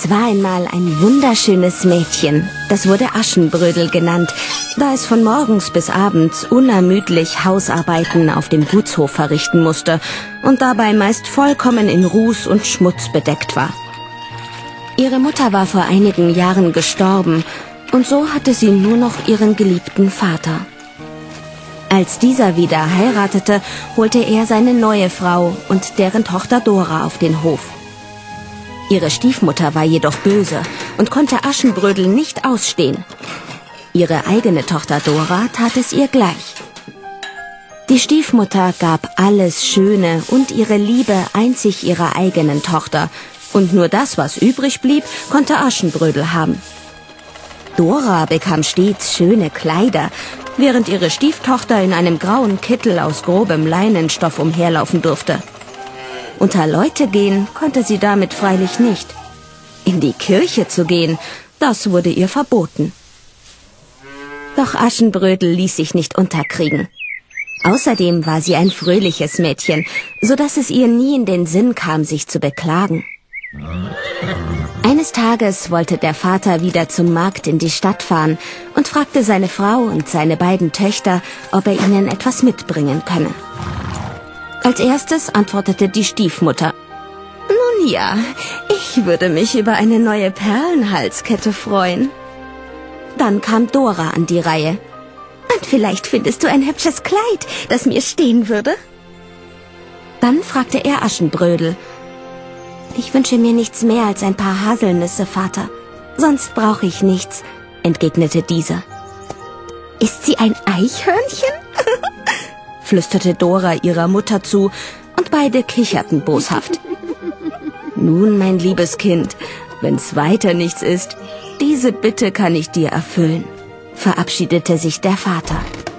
Es war einmal ein wunderschönes Mädchen, das wurde Aschenbrödel genannt, da es von morgens bis abends unermüdlich Hausarbeiten auf dem Gutshof verrichten musste und dabei meist vollkommen in Ruß und Schmutz bedeckt war. Ihre Mutter war vor einigen Jahren gestorben und so hatte sie nur noch ihren geliebten Vater. Als dieser wieder heiratete, holte er seine neue Frau und deren Tochter Dora auf den Hof. Ihre Stiefmutter war jedoch böse und konnte Aschenbrödel nicht ausstehen. Ihre eigene Tochter Dora tat es ihr gleich. Die Stiefmutter gab alles Schöne und ihre Liebe einzig ihrer eigenen Tochter, und nur das, was übrig blieb, konnte Aschenbrödel haben. Dora bekam stets schöne Kleider, während ihre Stieftochter in einem grauen Kittel aus grobem Leinenstoff umherlaufen durfte. Unter Leute gehen konnte sie damit freilich nicht. In die Kirche zu gehen, das wurde ihr verboten. Doch Aschenbrödel ließ sich nicht unterkriegen. Außerdem war sie ein fröhliches Mädchen, so dass es ihr nie in den Sinn kam, sich zu beklagen. Eines Tages wollte der Vater wieder zum Markt in die Stadt fahren und fragte seine Frau und seine beiden Töchter, ob er ihnen etwas mitbringen könne. Als erstes antwortete die Stiefmutter: »Nun ja, ich würde mich über eine neue Perlenhalskette freuen.« Dann kam Dora an die Reihe. »Und vielleicht findest du ein hübsches Kleid, das mir stehen würde?« Dann fragte er Aschenbrödel. »Ich wünsche mir nichts mehr als ein paar Haselnüsse, Vater. Sonst brauche ich nichts«, entgegnete dieser. »Ist sie ein Eichhörnchen?« flüsterte Dora ihrer Mutter zu, und beide kicherten boshaft. »Nun, mein liebes Kind, wenn's weiter nichts ist, diese Bitte kann ich dir erfüllen«, verabschiedete sich der Vater.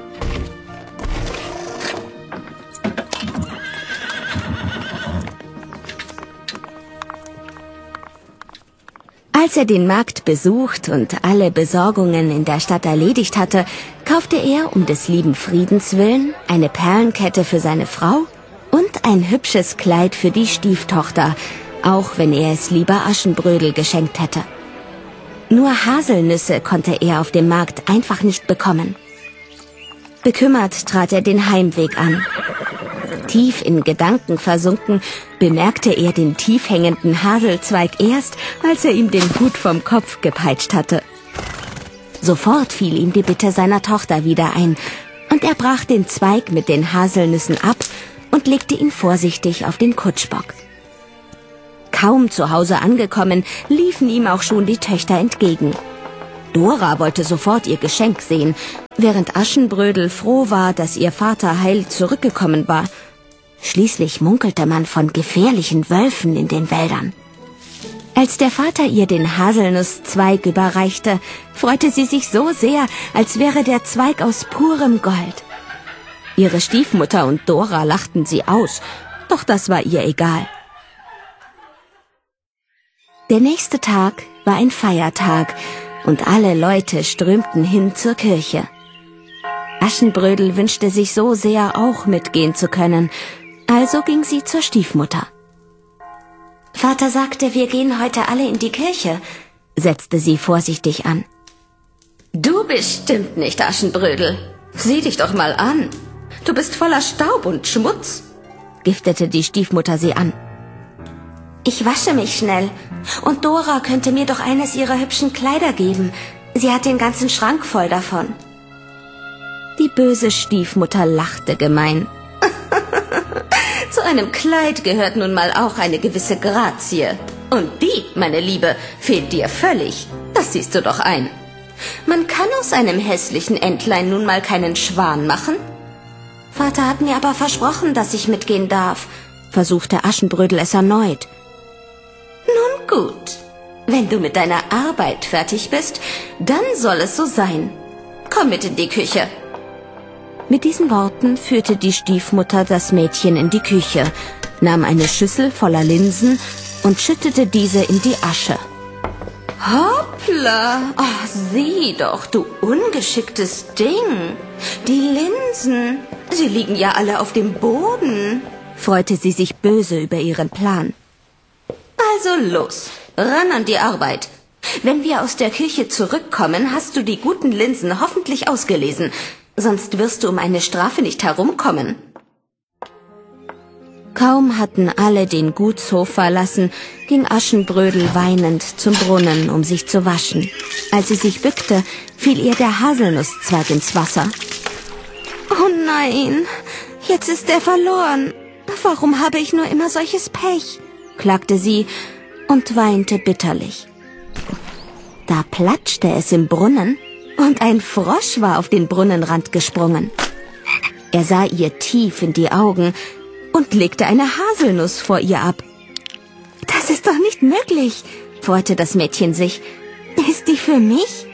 Als er den Markt besucht und alle Besorgungen in der Stadt erledigt hatte, kaufte er um des lieben Friedens willen eine Perlenkette für seine Frau und ein hübsches Kleid für die Stieftochter, auch wenn er es lieber Aschenbrödel geschenkt hätte. Nur Haselnüsse konnte er auf dem Markt einfach nicht bekommen. Bekümmert trat er den Heimweg an. Tief in Gedanken versunken, bemerkte er den tief hängenden Haselzweig erst, als er ihm den Hut vom Kopf gepeitscht hatte. Sofort fiel ihm die Bitte seiner Tochter wieder ein, und er brach den Zweig mit den Haselnüssen ab und legte ihn vorsichtig auf den Kutschbock. Kaum zu Hause angekommen, liefen ihm auch schon die Töchter entgegen. Dora wollte sofort ihr Geschenk sehen, während Aschenbrödel froh war, dass ihr Vater heil zurückgekommen war. Schließlich munkelte man von gefährlichen Wölfen in den Wäldern. Als der Vater ihr den Haselnusszweig überreichte, freute sie sich so sehr, als wäre der Zweig aus purem Gold. Ihre Stiefmutter und Dora lachten sie aus, doch das war ihr egal. Der nächste Tag war ein Feiertag und alle Leute strömten hin zur Kirche. Aschenbrödel wünschte sich so sehr, auch mitgehen zu können, also ging sie zur Stiefmutter. »Vater sagte, wir gehen heute alle in die Kirche«, setzte sie vorsichtig an. »Du bestimmt nicht, Aschenbrödel. Sieh dich doch mal an. Du bist voller Staub und Schmutz«, giftete die Stiefmutter sie an. »Ich wasche mich schnell, und Dora könnte mir doch eines ihrer hübschen Kleider geben. Sie hat den ganzen Schrank voll davon.« Die böse Stiefmutter lachte gemein. »Zu einem Kleid gehört nun mal auch eine gewisse Grazie. Und die, meine Liebe, fehlt dir völlig. Das siehst du doch ein. Man kann aus einem hässlichen Entlein nun mal keinen Schwan machen.« »Vater hat mir aber versprochen, dass ich mitgehen darf«, versuchte Aschenbrödel es erneut. »Nun gut, wenn du mit deiner Arbeit fertig bist, dann soll es so sein. Komm mit in die Küche.« Mit diesen Worten führte die Stiefmutter das Mädchen in die Küche, nahm eine Schüssel voller Linsen und schüttete diese in die Asche. »Hoppla! Oh, sieh doch, du ungeschicktes Ding! Die Linsen, sie liegen ja alle auf dem Boden«, freute sie sich böse über ihren Plan. »Also los, ran an die Arbeit. Wenn wir aus der Küche zurückkommen, hast du die guten Linsen hoffentlich ausgelesen, sonst wirst du um eine Strafe nicht herumkommen. Kaum hatten alle den Gutshof verlassen, ging Aschenbrödel weinend zum Brunnen, um sich zu waschen. Als sie sich bückte, fiel ihr der Haselnusszweig ins Wasser. »Oh nein, jetzt ist er verloren. Warum habe ich nur immer solches Pech?« klagte sie und weinte bitterlich. Da platschte es im Brunnen und ein Frosch war auf den Brunnenrand gesprungen. Er sah ihr tief in die Augen und legte eine Haselnuss vor ihr ab. »Das ist doch nicht möglich«, freute das Mädchen sich. »Ist die für mich?«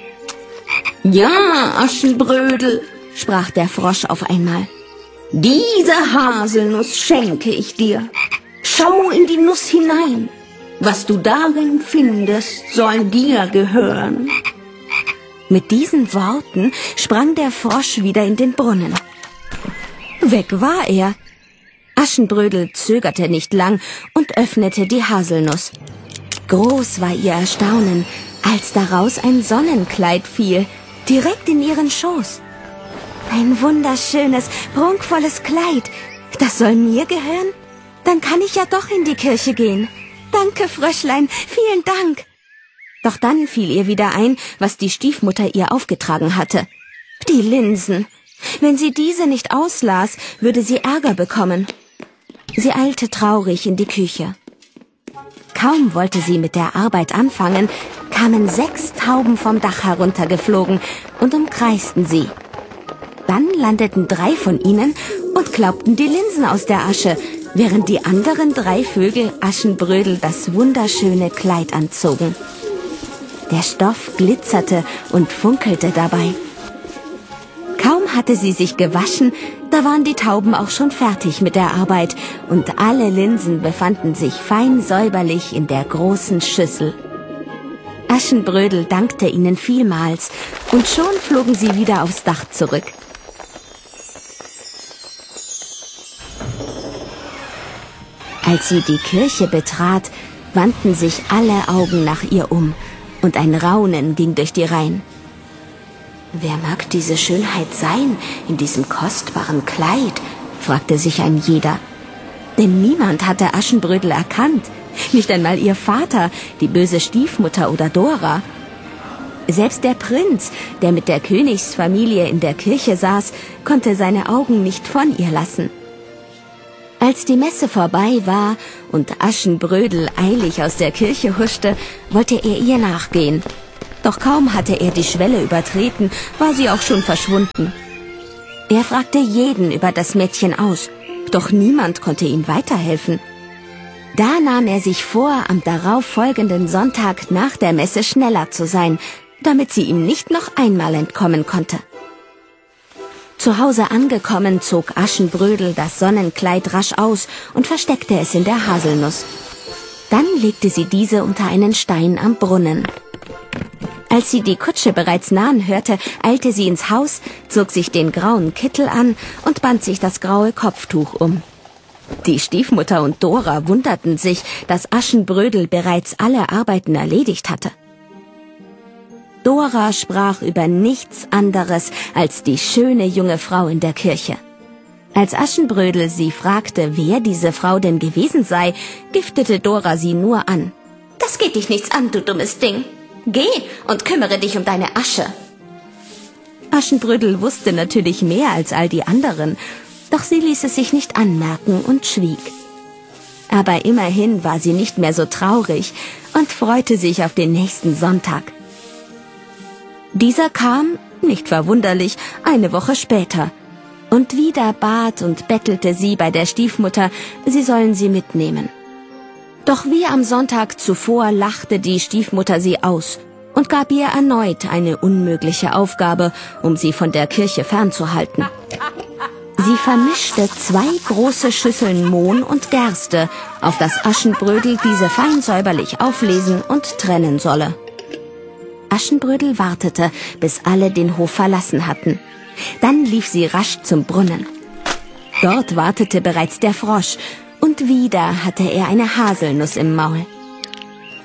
»Ja, Aschenbrödel«, sprach der Frosch auf einmal. »Diese Haselnuss schenke ich dir. Schau in die Nuss hinein. Was du darin findest, soll dir gehören.« Mit diesen Worten sprang der Frosch wieder in den Brunnen. Weg war er. Aschenbrödel zögerte nicht lang und öffnete die Haselnuss. Groß war ihr Erstaunen, als daraus ein Sonnenkleid fiel, direkt in ihren Schoß. Ein wunderschönes, prunkvolles Kleid. Das soll mir gehören? Dann kann ich ja doch in die Kirche gehen. Danke, Fröschlein, vielen Dank. Doch dann fiel ihr wieder ein, was die Stiefmutter ihr aufgetragen hatte. Die Linsen. Wenn sie diese nicht auslas, würde sie Ärger bekommen. Sie eilte traurig in die Küche. Kaum wollte sie mit der Arbeit anfangen, kamen 6 Tauben vom Dach heruntergeflogen und umkreisten sie. Dann landeten 3 von ihnen und klaubten die Linsen aus der Asche, während die anderen 3 Vögel Aschenbrödel das wunderschöne Kleid anzogen. Der Stoff glitzerte und funkelte dabei. Kaum hatte sie sich gewaschen, da waren die Tauben auch schon fertig mit der Arbeit und alle Linsen befanden sich fein säuberlich in der großen Schüssel. Aschenbrödel dankte ihnen vielmals und schon flogen sie wieder aufs Dach zurück. Als sie die Kirche betrat, wandten sich alle Augen nach ihr um und ein Raunen ging durch die Reihen. »Wer mag diese Schönheit sein in diesem kostbaren Kleid?« fragte sich ein jeder. Denn niemand hatte Aschenbrödel erkannt, nicht einmal ihr Vater, die böse Stiefmutter oder Dora. Selbst der Prinz, der mit der Königsfamilie in der Kirche saß, konnte seine Augen nicht von ihr lassen. Als die Messe vorbei war und Aschenbrödel eilig aus der Kirche huschte, wollte er ihr nachgehen. Doch kaum hatte er die Schwelle übertreten, war sie auch schon verschwunden. Er fragte jeden über das Mädchen aus, doch niemand konnte ihm weiterhelfen. Da nahm er sich vor, am darauf folgenden Sonntag nach der Messe schneller zu sein, damit sie ihm nicht noch einmal entkommen konnte. Zu Hause angekommen, zog Aschenbrödel das Sonnenkleid rasch aus und versteckte es in der Haselnuss. Dann legte sie diese unter einen Stein am Brunnen. Als sie die Kutsche bereits nahen hörte, eilte sie ins Haus, zog sich den grauen Kittel an und band sich das graue Kopftuch um. Die Stiefmutter und Dora wunderten sich, dass Aschenbrödel bereits alle Arbeiten erledigt hatte. Dora sprach über nichts anderes als die schöne junge Frau in der Kirche. Als Aschenbrödel sie fragte, wer diese Frau denn gewesen sei, giftete Dora sie nur an. »Das geht dich nichts an, du dummes Ding. Geh und kümmere dich um deine Asche.« Aschenbrödel wusste natürlich mehr als all die anderen, doch sie ließ es sich nicht anmerken und schwieg. Aber immerhin war sie nicht mehr so traurig und freute sich auf den nächsten Sonntag. Dieser kam, nicht verwunderlich, eine Woche später. Und wieder bat und bettelte sie bei der Stiefmutter, sie sollen sie mitnehmen. Doch wie am Sonntag zuvor lachte die Stiefmutter sie aus und gab ihr erneut eine unmögliche Aufgabe, um sie von der Kirche fernzuhalten. Sie vermischte 2 große Schüsseln Mohn und Gerste, auf das Aschenbrödel diese fein säuberlich auflesen und trennen solle. Aschenbrödel wartete, bis alle den Hof verlassen hatten. Dann lief sie rasch zum Brunnen. Dort wartete bereits der Frosch, und wieder hatte er eine Haselnuss im Maul.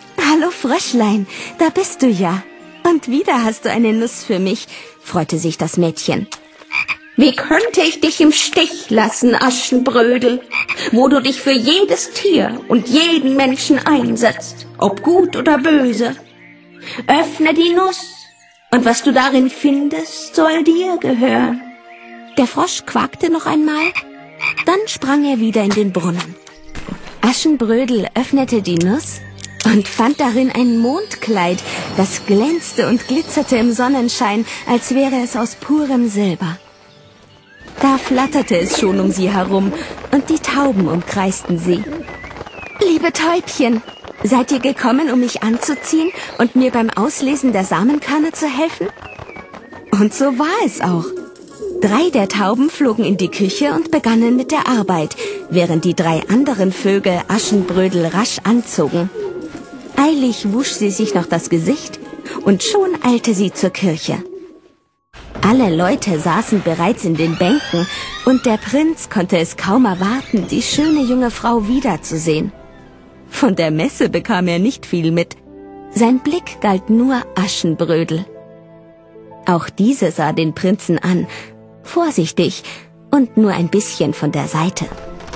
Hallo Fröschlein, da bist du ja. Und wieder hast du eine Nuss für mich, freute sich das Mädchen. Wie könnte ich dich im Stich lassen, Aschenbrödel, wo du dich für jedes Tier und jeden Menschen einsetzt, ob gut oder böse? Öffne die Nuss, und was du darin findest, soll dir gehören. Der Frosch quakte noch einmal, dann sprang er wieder in den Brunnen. Aschenbrödel öffnete die Nuss und fand darin ein Mondkleid, das glänzte und glitzerte im Sonnenschein, als wäre es aus purem Silber. Da flatterte es schon um sie herum, und die Tauben umkreisten sie. »Liebe Täubchen, seid ihr gekommen, um mich anzuziehen und mir beim Auslesen der Samenkörner zu helfen?« Und so war es auch. 3 der Tauben flogen in die Küche und begannen mit der Arbeit, während die 3 anderen Vögel Aschenbrödel rasch anzogen. Eilig wusch sie sich noch das Gesicht, und schon eilte sie zur Kirche. Alle Leute saßen bereits in den Bänken, und der Prinz konnte es kaum erwarten, die schöne junge Frau wiederzusehen. Von der Messe bekam er nicht viel mit. Sein Blick galt nur Aschenbrödel. Auch diese sah den Prinzen an, vorsichtig und nur ein bisschen von der Seite.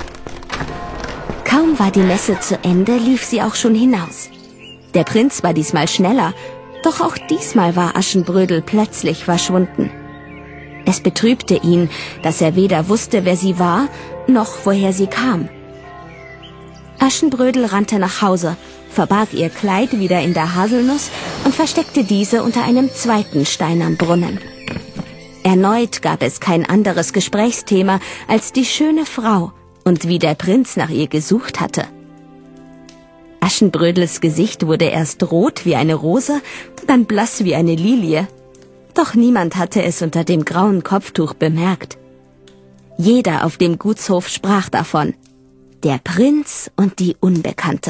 Kaum war die Messe zu Ende, lief sie auch schon hinaus. Der Prinz war diesmal schneller, doch auch diesmal war Aschenbrödel plötzlich verschwunden. Es betrübte ihn, dass er weder wusste, wer sie war, noch woher sie kam. Aschenbrödel rannte nach Hause, verbarg ihr Kleid wieder in der Haselnuss und versteckte diese unter einem zweiten Stein am Brunnen. Erneut gab es kein anderes Gesprächsthema als die schöne Frau und wie der Prinz nach ihr gesucht hatte. Aschenbrödels Gesicht wurde erst rot wie eine Rose, dann blass wie eine Lilie. Doch niemand hatte es unter dem grauen Kopftuch bemerkt. Jeder auf dem Gutshof sprach davon. Der Prinz und die Unbekannte.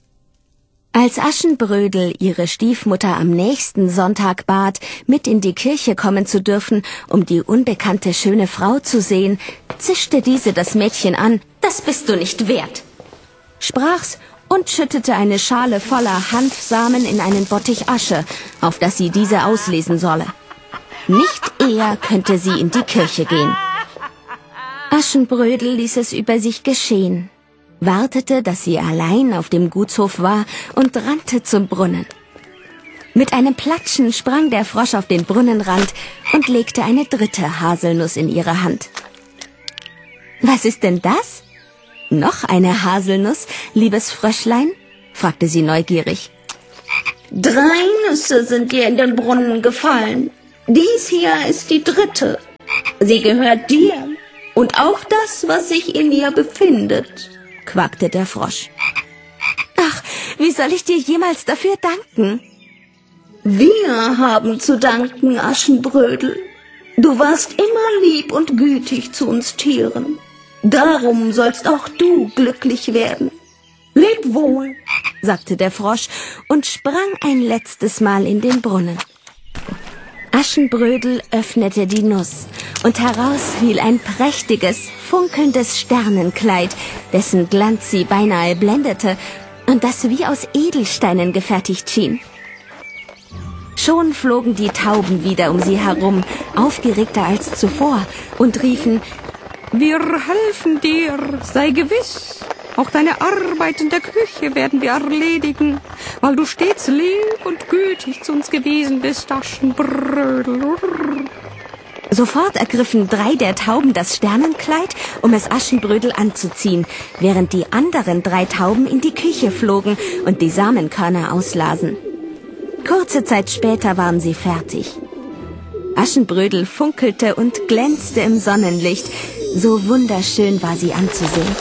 Als Aschenbrödel ihre Stiefmutter am nächsten Sonntag bat, mit in die Kirche kommen zu dürfen, um die unbekannte schöne Frau zu sehen, zischte diese das Mädchen an. »Das bist du nicht wert«, sprach's und schüttete eine Schale voller Hanfsamen in einen Bottich Asche, auf dass sie diese auslesen solle. Nicht eher könnte sie in die Kirche gehen. Aschenbrödel ließ es über sich geschehen, wartete, dass sie allein auf dem Gutshof war und rannte zum Brunnen. Mit einem Platschen sprang der Frosch auf den Brunnenrand und legte eine 3. Haselnuss in ihre Hand. »Was ist denn das? Noch eine Haselnuss, liebes Fröschlein?« fragte sie neugierig. »3 Nüsse sind dir in den Brunnen gefallen. Dies hier ist die 3. Sie gehört dir und auch das, was sich in ihr befindet«, quakte der Frosch. »Ach, wie soll ich dir jemals dafür danken?« »Wir haben zu danken, Aschenbrödel. Du warst immer lieb und gütig zu uns Tieren. Darum sollst auch du glücklich werden. Leb wohl«, sagte der Frosch und sprang ein letztes Mal in den Brunnen. Aschenbrödel öffnete die Nuss, und heraus fiel ein prächtiges, funkelndes Sternenkleid, dessen Glanz sie beinahe blendete und das wie aus Edelsteinen gefertigt schien. Schon flogen die Tauben wieder um sie herum, aufgeregter als zuvor, und riefen: »Wir helfen dir, sei gewiss. Auch deine Arbeit in der Küche werden wir erledigen, weil du stets lieb und gütig zu uns gewesen bist, Aschenbrödel.« Sofort ergriffen 3 der Tauben das Sternenkleid, um es Aschenbrödel anzuziehen, während die anderen 3 Tauben in die Küche flogen und die Samenkörner auslasen. Kurze Zeit später waren sie fertig. Aschenbrödel funkelte und glänzte im Sonnenlicht. So wunderschön war sie anzusehen.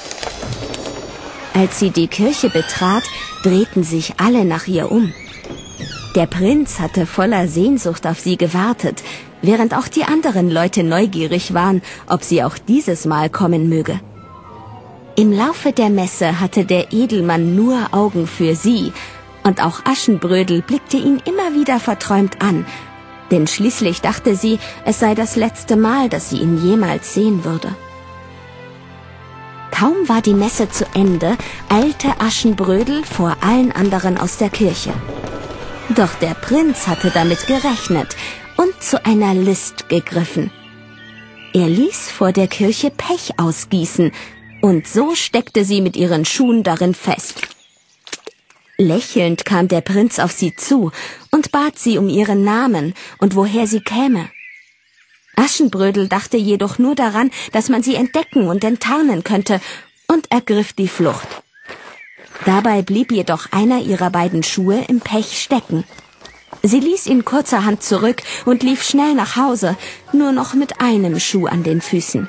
Als sie die Kirche betrat, drehten sich alle nach ihr um. Der Prinz hatte voller Sehnsucht auf sie gewartet, während auch die anderen Leute neugierig waren, ob sie auch dieses Mal kommen möge. Im Laufe der Messe hatte der Edelmann nur Augen für sie, und auch Aschenbrödel blickte ihn immer wieder verträumt an, denn schließlich dachte sie, es sei das letzte Mal, dass sie ihn jemals sehen würde. Kaum war die Messe zu Ende, eilte Aschenbrödel vor allen anderen aus der Kirche. Doch der Prinz hatte damit gerechnet und zu einer List gegriffen. Er ließ vor der Kirche Pech ausgießen, und so steckte sie mit ihren Schuhen darin fest. Lächelnd kam der Prinz auf sie zu und bat sie um ihren Namen und woher sie käme. Aschenbrödel dachte jedoch nur daran, dass man sie entdecken und enttarnen könnte, und ergriff die Flucht. Dabei blieb jedoch einer ihrer beiden Schuhe im Pech stecken. Sie ließ ihn kurzerhand zurück und lief schnell nach Hause, nur noch mit einem Schuh an den Füßen.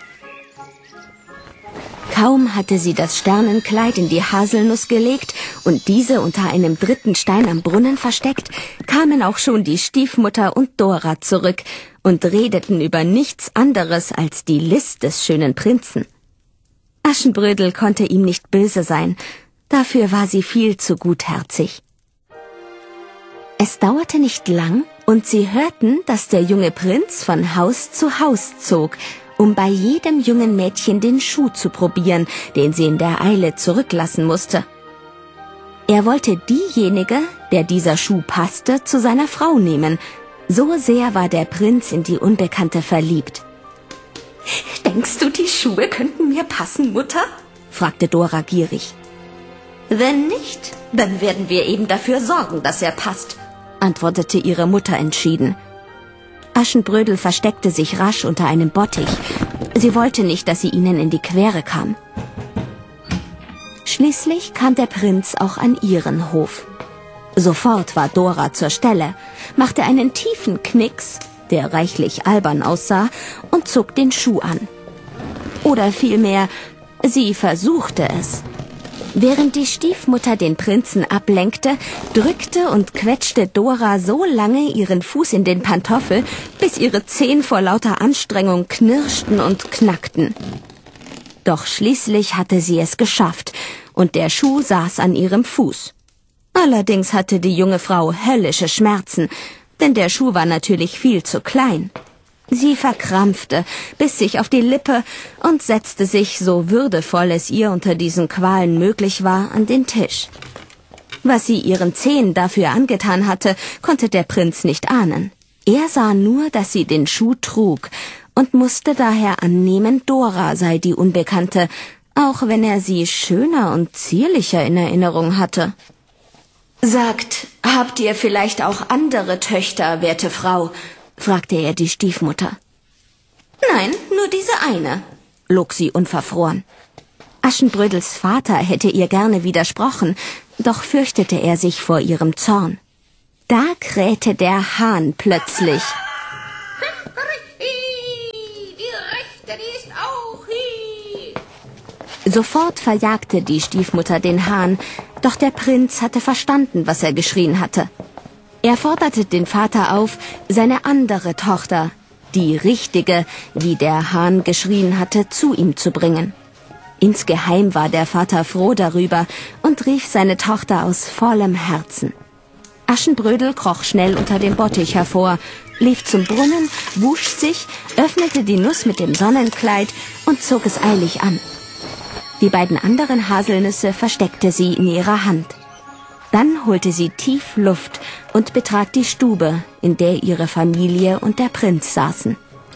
Kaum hatte sie das Sternenkleid in die Haselnuss gelegt und diese unter einem dritten Stein am Brunnen versteckt, kamen auch schon die Stiefmutter und Dora zurück und redeten über nichts anderes als die List des schönen Prinzen. Aschenbrödel konnte ihm nicht böse sein, dafür war sie viel zu gutherzig. Es dauerte nicht lang, und sie hörten, dass der junge Prinz von Haus zu Haus zog, um bei jedem jungen Mädchen den Schuh zu probieren, den sie in der Eile zurücklassen musste. Er wollte diejenige, der dieser Schuh passte, zu seiner Frau nehmen. So sehr war der Prinz in die Unbekannte verliebt. »Denkst du, die Schuhe könnten mir passen, Mutter?« fragte Dora gierig. »Wenn nicht, dann werden wir eben dafür sorgen, dass er passt«, antwortete ihre Mutter entschieden. Aschenbrödel versteckte sich rasch unter einem Bottich. Sie wollte nicht, dass sie ihnen in die Quere kam. Schließlich kam der Prinz auch an ihren Hof. Sofort war Dora zur Stelle, machte einen tiefen Knicks, der reichlich albern aussah, und zog den Schuh an. Oder vielmehr, sie versuchte es. Während die Stiefmutter den Prinzen ablenkte, drückte und quetschte Dora so lange ihren Fuß in den Pantoffel, bis ihre Zehen vor lauter Anstrengung knirschten und knackten. Doch schließlich hatte sie es geschafft, und der Schuh saß an ihrem Fuß. Allerdings hatte die junge Frau höllische Schmerzen, denn der Schuh war natürlich viel zu klein. Sie verkrampfte, biss sich auf die Lippe und setzte sich, so würdevoll es ihr unter diesen Qualen möglich war, an den Tisch. Was sie ihren Zehen dafür angetan hatte, konnte der Prinz nicht ahnen. Er sah nur, dass sie den Schuh trug und musste daher annehmen, Dora sei die Unbekannte, auch wenn er sie schöner und zierlicher in Erinnerung hatte. »Sagt, habt ihr vielleicht auch andere Töchter, werte Frau?« fragte er die Stiefmutter. »Nein, nur diese eine«, log sie unverfroren. Aschenbrödels Vater hätte ihr gerne widersprochen, doch fürchtete er sich vor ihrem Zorn. Da krähte der Hahn plötzlich. Die Rechte, die ist auch hier. Sofort verjagte die Stiefmutter den Hahn, doch der Prinz hatte verstanden, was er geschrien hatte. Er forderte den Vater auf, seine andere Tochter, die richtige, wie der Hahn geschrien hatte, zu ihm zu bringen. Insgeheim war der Vater froh darüber und rief seine Tochter aus vollem Herzen. Aschenbrödel kroch schnell unter dem Bottich hervor, lief zum Brunnen, wusch sich, öffnete die Nuss mit dem Sonnenkleid und zog es eilig an. Die beiden anderen Haselnüsse versteckte sie in ihrer Hand. Dann holte sie tief Luft und betrat die Stube, in der ihre Familie und der Prinz saßen.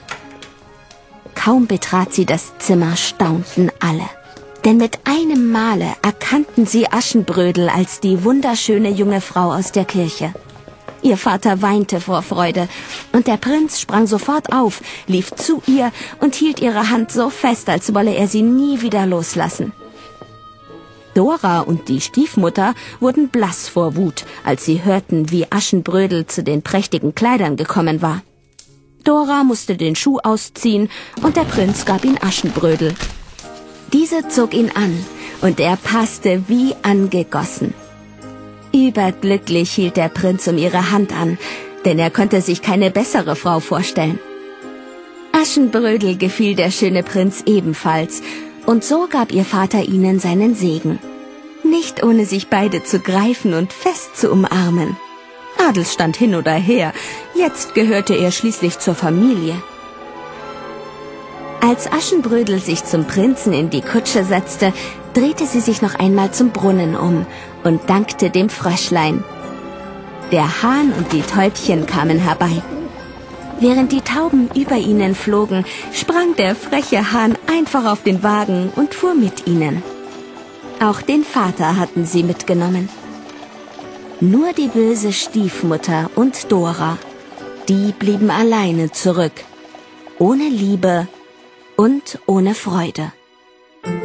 Kaum betrat sie das Zimmer, staunten alle. Denn mit einem Male erkannten sie Aschenbrödel als die wunderschöne junge Frau aus der Kirche. Ihr Vater weinte vor Freude, und der Prinz sprang sofort auf, lief zu ihr und hielt ihre Hand so fest, als wolle er sie nie wieder loslassen. Dora und die Stiefmutter wurden blass vor Wut, als sie hörten, wie Aschenbrödel zu den prächtigen Kleidern gekommen war. Dora musste den Schuh ausziehen, und der Prinz gab ihn Aschenbrödel. Diese zog ihn an, und er passte wie angegossen. Überglücklich hielt der Prinz um ihre Hand an, denn er konnte sich keine bessere Frau vorstellen. Aschenbrödel gefiel der schöne Prinz ebenfalls, und so gab ihr Vater ihnen seinen Segen. Nicht ohne sich beide zu greifen und fest zu umarmen. Adelsstand hin oder her, jetzt gehörte er schließlich zur Familie. Als Aschenbrödel sich zum Prinzen in die Kutsche setzte, drehte sie sich noch einmal zum Brunnen um und dankte dem Fröschlein. Der Hahn und die Täubchen kamen herbei. Während die Tauben über ihnen flogen, sprang der freche Hahn einfach auf den Wagen und fuhr mit ihnen. Auch den Vater hatten sie mitgenommen. Nur die böse Stiefmutter und Dora, die blieben alleine zurück, ohne Liebe und ohne Freude.